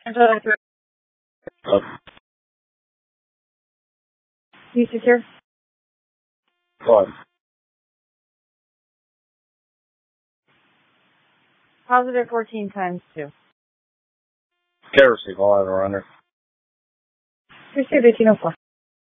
Uh, You secure? what? Positive 14 times 2. Kerosene, I'll have her under. Receive 1804.